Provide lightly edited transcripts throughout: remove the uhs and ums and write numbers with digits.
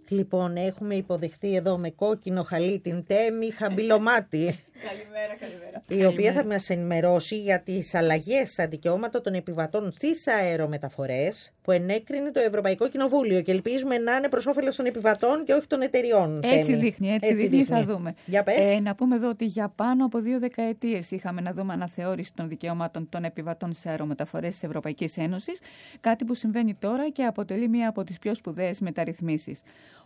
Λοιπόν, έχουμε υποδεχθεί εδώ με κόκκινο χαλί την Τέμη Χαμπιλομάτη. Καλημέρα. Η οποία θα μας ενημερώσει για τις αλλαγές στα δικαιώματα των επιβατών στις αερομεταφορές που ενέκρινε το Ευρωπαϊκό Κοινοβούλιο και ελπίζουμε να είναι προς όφελος των επιβατών και όχι των εταιριών. Έτσι δείχνει, θα δούμε. Για πες. Να πούμε εδώ ότι για πάνω από 2 δεκαετίες είχαμε να δούμε αναθεώρηση των δικαιωμάτων των επιβατών σε αερομεταφορές της Ευρωπαϊκής Ένωσης, κάτι που συμβαίνει τώρα και αποτελεί μία από τις πιο σπουδαίες μεταρρυθμίσεις.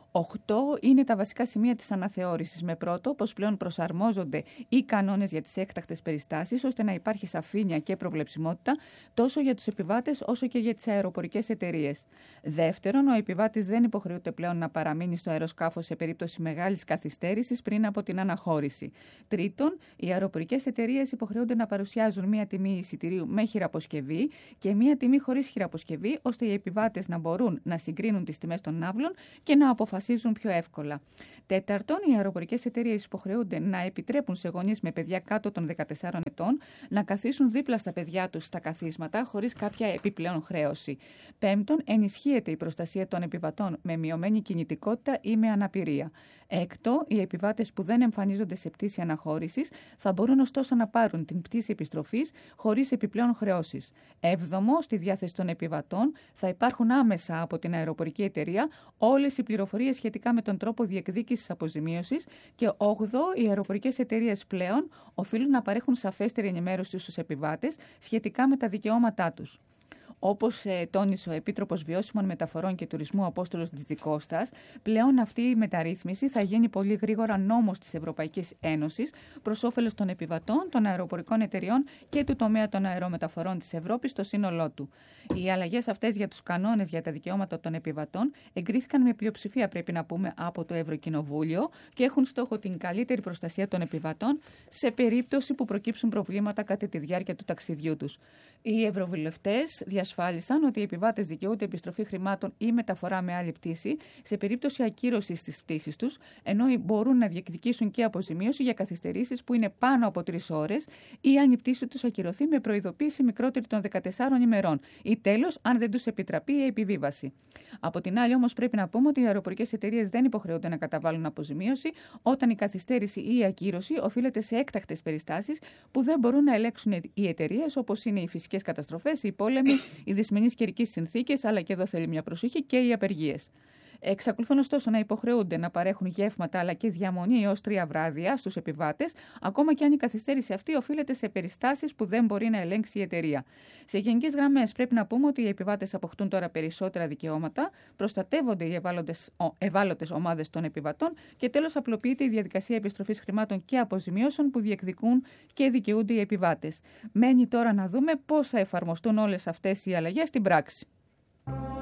8 είναι τα βασικά σημεία της αναθεώρησης. Με πρώτο, πως πλέον προσαρμόζονται οι κανόνες για τις έκτακτες περιστάσεις, ώστε να υπάρχει σαφήνεια και προβλεψιμότητα τόσο για τους επιβάτες όσο και για τις αεροπορικές εταιρείες. Δεύτερον, ο επιβάτης δεν υποχρεούται πλέον να παραμείνει στο αεροσκάφος σε περίπτωση μεγάλης καθυστέρησης πριν από την αναχώρηση. Τρίτον, οι αεροπορικές εταιρείες υποχρεούνται να παρουσιάζουν μία τιμή εισιτηρίου με χειραποσκευή και μία τιμή χωρίς χειραποσκευή, ώστε οι επιβάτες να μπορούν να συγκρίνουν τις τιμές των ναύλων και να αποφασίσουν πιο εύκολα. Τέταρτον, οι αεροπορικές εταιρείες υποχρεούνται να επιτρέπουν σε γονείς με παιδιά κάτω των 14 ετών να καθίσουν δίπλα στα παιδιά τους στα καθίσματα χωρίς κάποια επιπλέον χρέωση. Πέμπτον, ενισχύεται η προστασία των επιβατών με μειωμένη κινητικότητα ή με αναπηρία. Έκτο, οι επιβάτες που δεν εμφανίζονται σε πτήση αναχώρησης θα μπορούν ωστόσο να πάρουν την πτήση επιστροφής χωρίς επιπλέον χρεώσεις. Έβδομο, στη διάθεση των επιβατών θα υπάρχουν άμεσα από την αεροπορική εταιρεία όλες οι πληροφορίες σχετικά με τον τρόπο διεκδίκησης αποζημίωσης. Και 8, οι αεροπορικές εταιρείες πλέον οφείλουν να παρέχουν σαφέστερη ενημέρωση στους επιβάτες σχετικά με τα δικαιώματά τους. Όπως τόνισε ο Επίτροπος Βιώσιμων Μεταφορών και Τουρισμού Απόστολος Τζιτζικώστας, πλέον αυτή η μεταρρύθμιση θα γίνει πολύ γρήγορα νόμος της Ευρωπαϊκής Ένωσης προς όφελος των επιβατών, των αεροπορικών εταιριών και του τομέα των αερομεταφορών της Ευρώπης στο σύνολό του. Οι αλλαγές αυτές για τους κανόνες για τα δικαιώματα των επιβατών εγκρίθηκαν με πλειοψηφία, πρέπει να πούμε, από το Ευρωκοινοβούλιο και έχουν στόχο την καλύτερη προστασία των επιβατών σε περίπτωση που προκύψουν προβλήματα κατά τη διάρκεια του ταξιδιού τους. Οι ευρωβουλευτές διασφάλισαν ότι οι επιβάτες δικαιούνται επιστροφή χρημάτων ή μεταφορά με άλλη πτήση σε περίπτωση ακύρωσης της πτήσης τους, ενώ μπορούν να διεκδικήσουν και αποζημίωση για καθυστερήσεις που είναι πάνω από 3 ώρες ή αν η πτήση τους ακυρωθεί με προειδοποίηση μικρότερη των 14 ημερών ή τέλος αν δεν τους επιτραπεί η επιβίβαση. Από την άλλη, όμως, πρέπει να πούμε ότι οι αεροπορικές εταιρείες δεν υποχρεούνται να καταβάλουν αποζημίωση όταν η καθυστέρηση ή η ακύρωση οφείλεται σε έκτακτες περιστάσεις που δεν μπορούν να ελέγξουν οι εταιρείες, όπως είναι οι φυσικές καταστροφές, οι πόλεμοι, οι δυσμενείς καιρικές συνθήκες, αλλά και εδώ θέλει μια προσοχή, και οι απεργίες. Εξακολουθούν ωστόσο να υποχρεούνται να παρέχουν γεύματα αλλά και διαμονή έως 3 βράδια στους επιβάτες, ακόμα και αν η καθυστέρηση αυτή οφείλεται σε περιστάσεις που δεν μπορεί να ελέγξει η εταιρεία. Σε γενικές γραμμές, πρέπει να πούμε ότι οι επιβάτες αποκτούν τώρα περισσότερα δικαιώματα, προστατεύονται οι ευάλωτες ομάδες των επιβατών και τέλος απλοποιείται η διαδικασία επιστροφής χρημάτων και αποζημιώσεων που διεκδικούν και δικαιούνται οι επιβάτες. Μένει τώρα να δούμε πώς θα εφαρμοστούν όλες αυτές οι αλλαγές στην πράξη.